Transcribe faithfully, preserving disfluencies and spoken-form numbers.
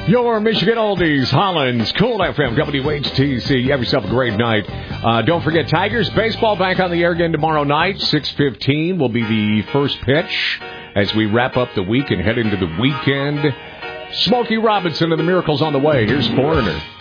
Your Michigan Oldies, Hollins, Cool F M, W H T C. Have yourself a great night. Uh, don't forget, Tigers baseball back on the air again tomorrow night. six fifteen will be the first pitch as we wrap up the week and head into the weekend. Smokey Robinson and the Miracles on the way. Here's Foreigner.